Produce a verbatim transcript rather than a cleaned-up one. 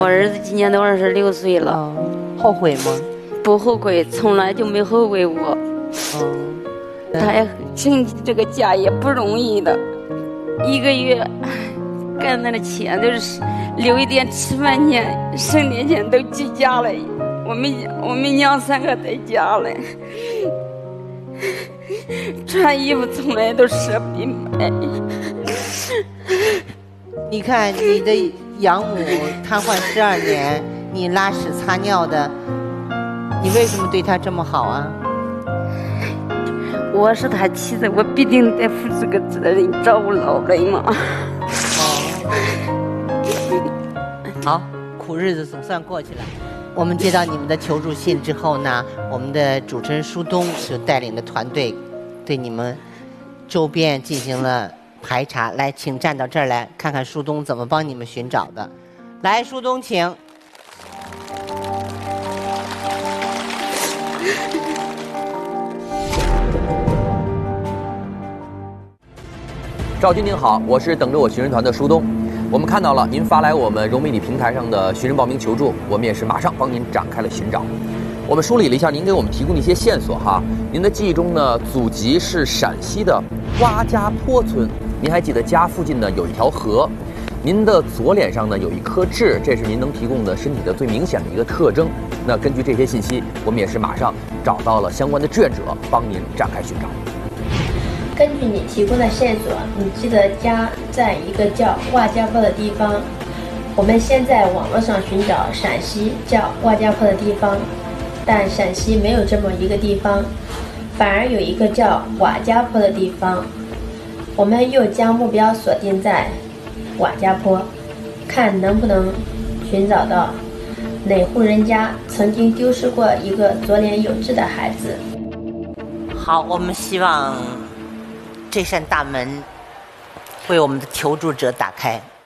我儿子今年都二十六岁了、 哦，后悔吗？ 不后悔，从来就没后悔过。 哦， 他也挣这个家也不容易的，一个月干那的钱都是留一点吃饭钱，剩点钱都寄家了。我们我们娘三个在家了，穿衣服从来都舍不得买。 你看你的养母瘫痪十二年，你拉屎擦尿的，你为什么对她这么好啊？ 我是他妻子，我必定得负这个责任，照顾老人嘛。 好，苦日子总算过去了。我们接到你们的求助信之后呢，我们的主持人舒东就带领的团队对你们周边进行了排查。来，请站到这儿来，看看舒东怎么帮你们寻找的。来，舒东，请。 赵军您好，我是等着我寻人团的舒东。我们看到了您发来我们融媒体平台上的寻人报名求助，我们也是马上帮您展开了寻找。我们梳理了一下您给我们提供的一些线索哈，您的记忆中呢，祖籍是陕西的瓜家坡村，您还记得家附近呢有一条河，您的左脸上呢有一颗痣，这是您能提供的身体的最明显的一个特征。那根据这些信息，我们也是马上找到了相关的志愿者，帮您展开寻找。 根据你提供的线索，你记得家在一个叫瓦家坡的地方。我们先在网络上寻找陕西叫瓦家坡的地方，但陕西没有这么一个地方，反而有一个叫瓦家坡的地方。我们又将目标锁定在瓦家坡，看能不能寻找到哪户人家曾经丢失过一个左脸有痣的孩子。 好，我们希望这扇大门为我们的求助者打开。